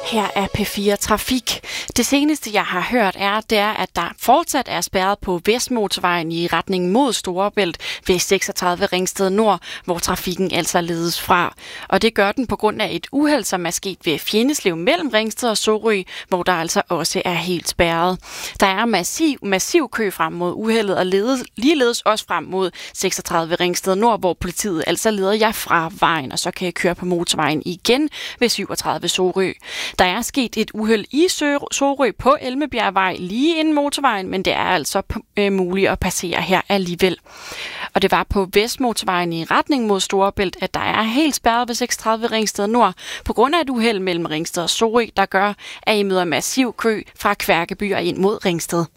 Her er P4 Trafik. Det seneste, jeg har hørt, er, at der fortsat er spærret på Vestmotorvejen i retning mod Storebælt ved 36 Ringsted Nord, hvor trafikken altså ledes fra. Og det gør den på grund af et uheld, som er sket ved Fjenneslev mellem Ringsted og Sorø, hvor der altså også er helt spærret. Der er massiv kø frem mod uheldet og ligeledes også frem mod 36 Ringsted Nord, hvor politiet altså leder jer fra vejen, og så kan I køre på motorvejen igen ved 37 Sorø. Der er sket et uheld i Sorø på Elmebjergvej lige inden motorvejen, men det er altså muligt at passere her alligevel. Og det var på Vestmotorvejen i retning mod Storebælt, at der er helt spærret ved 36 Ringsted Nord på grund af et uheld mellem Ringsted og Sorø, der gør, at I møder massiv kø fra Kværkeby og ind mod Ringsted.